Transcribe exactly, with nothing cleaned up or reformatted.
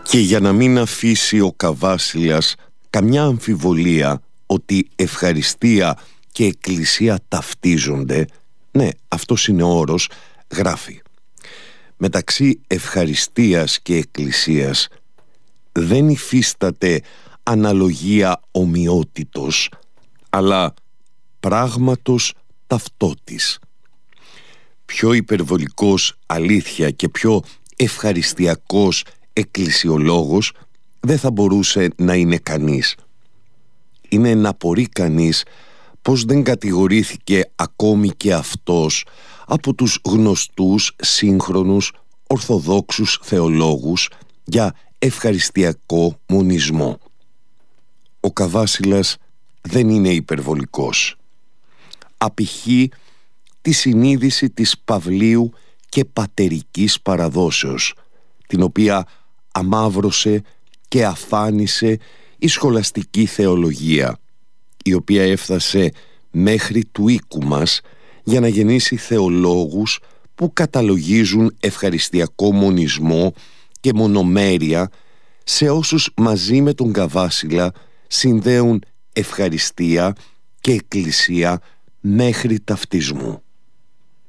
Και για να μην αφήσει ο Καβάσιλας καμιά αμφιβολία ότι ευχαριστία και εκκλησία ταυτίζονται, ναι, αυτός είναι ο όρος, γράφει: μεταξύ ευχαριστίας και εκκλησίας δεν υφίσταται αναλογία ομοιότητος, αλλά πράγματος ταυτότης. Πιο υπερβολικός αλήθεια και πιο ευχαριστιακός εκκλησιολόγος δεν θα μπορούσε να είναι κανείς. Είναι να απορεί κανείς πως δεν κατηγορήθηκε ακόμη και αυτός από τους γνωστούς σύγχρονους ορθοδόξους θεολόγους για ευχαριστιακό μονισμό. Ο Καβάσιλας δεν είναι υπερβολικός. Απηχεί τη συνείδηση της παυλίου και πατερικής παραδόσεως, την οποία αμαύρωσε και αφάνισε η σχολαστική θεολογία, η οποία έφτασε μέχρι του οίκου μας για να γεννήσει θεολόγους που καταλογίζουν ευχαριστιακό μονισμό και μονομέρεια σε όσους μαζί με τον Καβάσιλα συνδέουν ευχαριστία και εκκλησία μέχρι ταυτισμού.